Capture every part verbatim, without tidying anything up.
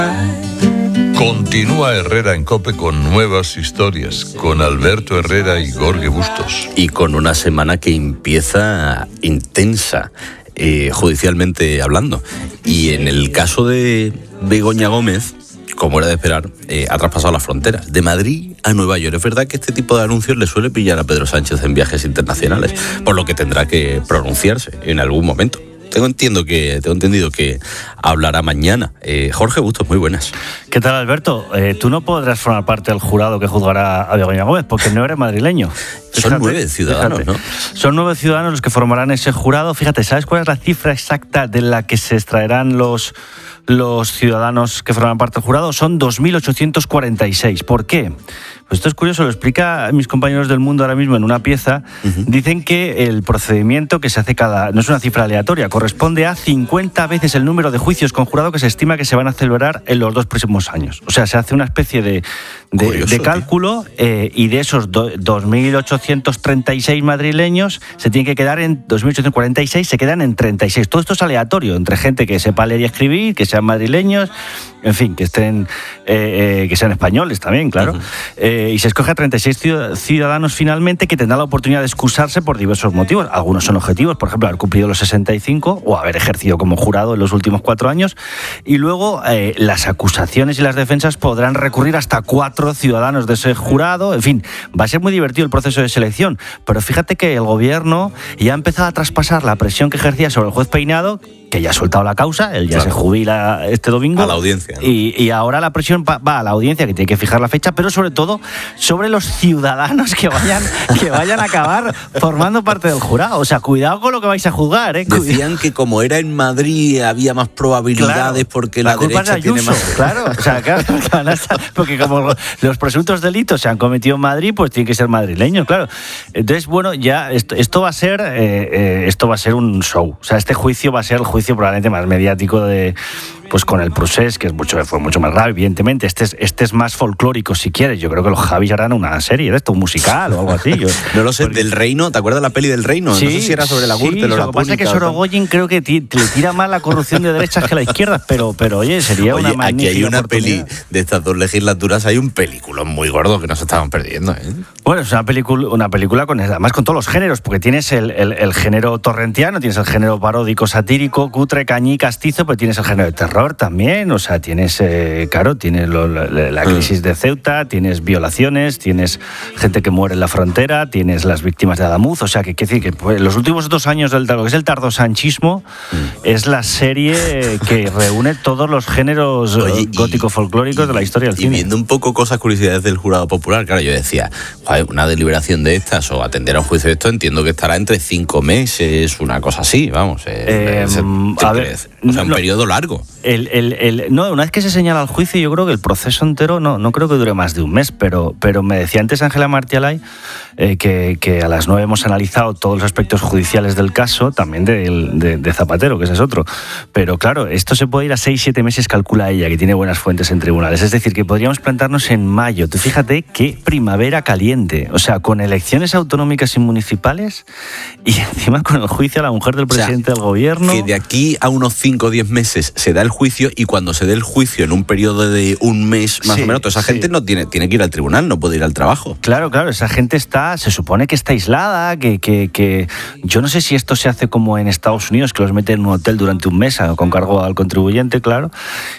Continúa Herrera en COPE con nuevas historias, con Alberto Herrera y Jorge Bustos. Y con una semana que empieza intensa, eh, judicialmente hablando. Y en el caso de Begoña Gómez, como era de esperar, eh, ha traspasado las fronteras, de Madrid a Nueva York. Es verdad que este tipo de anuncios le suele pillar a Pedro Sánchez en viajes internacionales, por lo que tendrá que pronunciarse en algún momento. Tengo, entiendo que, tengo entendido que hablará mañana. Eh, Jorge Bustos, muy buenas. ¿Qué tal, Alberto? Eh, tú no podrás formar parte del jurado que juzgará a Begoña Gómez, porque no eres madrileño. Fíjate, son nueve ciudadanos, fíjate, ¿no? Son nueve ciudadanos los que formarán ese jurado. Fíjate, ¿sabes cuál es la cifra exacta de la que se extraerán los, los ciudadanos que forman parte del jurado? Son dos mil ochocientos cuarenta y seis. ¿Por qué? Pues esto es curioso, lo explica mis compañeros del Mundo ahora mismo en una pieza. Uh-huh. Dicen que el procedimiento que se hace cada... no es una cifra aleatoria, corresponde a cincuenta veces el número de juicios con jurado que se estima que se van a celebrar en los dos próximos años. O sea, se hace una especie de, de, curioso, de cálculo eh, y de esos do, dos mil ochocientos treinta y seis madrileños se tienen que quedar en dos mil ochocientos cuarenta y seis, se quedan en treinta y seis. Todo esto es aleatorio, entre gente que sepa leer y escribir, que sean madrileños, en fin, que estén eh, eh, que sean españoles también, claro. Uh-huh. Eh, y se escoge a treinta y seis ciudadanos finalmente que tendrán la oportunidad de excusarse por diversos motivos. Algunos son objetivos, por ejemplo, haber cumplido los sesenta y cinco o haber ejercido como jurado en los últimos cuatro años. Y luego eh, las acusaciones y las defensas podrán recurrir hasta cuatro ciudadanos de ese jurado. En fin, va a ser muy divertido el proceso de selección. Pero fíjate que el gobierno ya ha empezado a traspasar la presión que ejercía sobre el juez Peinado, que ya ha soltado la causa, él ya claro. se jubila este domingo. A la audiencia, ¿no? Y, y ahora la presión va, va a la audiencia, que tiene que fijar la fecha, pero sobre todo sobre los ciudadanos que vayan, que vayan a acabar formando parte del jurado. O sea, cuidado con lo que vais a juzgar, ¿eh? Decían que como era en Madrid había más probabilidades, claro, porque la, la derecha de tiene más... Claro, o sea, claro, porque como los presuntos delitos se han cometido en Madrid, pues tienen que ser madrileños, claro. Entonces, bueno, ya esto, esto va a ser eh, eh, esto va a ser un show. O sea, este juicio va a ser el juicio probablemente más mediático de... pues con el procés, que es mucho, fue mucho más grave, evidentemente. Este es, este es más folclórico, si quieres. Yo creo que los Javis harán una serie de esto, un musical o algo así. Yo, no lo sé, porque... del Reino, ¿te acuerdas de la peli del Reino? Sí, no sé si era sobre la Gürtel sí, o la lo que pasa es que Sorogoyen creo que t- le tira más la corrupción de derechas que la izquierda, pero, pero oye, sería oye, una magnífica aquí hay una oportunidad. Peli de estas dos legislaturas, hay un película muy gordo que nos estaban perdiendo, ¿eh? Bueno, es una película, una película con, además con todos los géneros, porque tienes el, el, el género torrentiano, tienes el género paródico, satírico, cutre, cañí, castizo, pero tienes el género de terror también. O sea, tienes, eh, claro, tienes lo, la, la crisis de Ceuta, tienes violaciones, tienes gente que muere en la frontera, tienes las víctimas de Adamuz. O sea, que quiere decir que pues, los últimos dos años del lo que es el tardosanchismo mm. es la serie que reúne todos los géneros Oye, gótico-folclóricos de la historia del y cine. Y viendo un poco cosas, curiosidades del jurado popular, claro, yo decía, una deliberación de estas o atender a un juicio de esto, entiendo que estará entre cinco meses, una cosa así, vamos. Eh, eh, a ver, o sea, un no, periodo largo. El, el, el, no, una vez que se señala el juicio, yo creo que el proceso entero no, no creo que dure más de un mes, pero, pero me decía antes Ángela Martialay eh, que, que a las nueve hemos analizado todos los aspectos judiciales del caso, también de, de, de Zapatero, que ese es otro. Pero claro, esto se puede ir a seis, siete meses, calcula ella, que tiene buenas fuentes en tribunales. Es decir, que podríamos plantarnos en mayo. Tú fíjate qué primavera caliente. O sea, con elecciones autonómicas y municipales y encima con el juicio a la mujer del presidente o sea, del gobierno. Que de aquí a unos cinco o diez meses se da el juicio y cuando se dé el juicio en un periodo de un mes más sí, o menos, toda esa sí. gente no tiene, tiene que ir al tribunal, no puede ir al trabajo. Claro, claro, esa gente está, se supone que está aislada, que, que, que yo no sé si esto se hace como en Estados Unidos, que los meten en un hotel durante un mes con cargo al contribuyente, claro,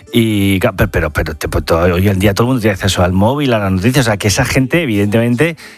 y pero, pero, pero, pero hoy en día todo el mundo tiene acceso al móvil, a las noticias, o sea, que esa gente evidentemente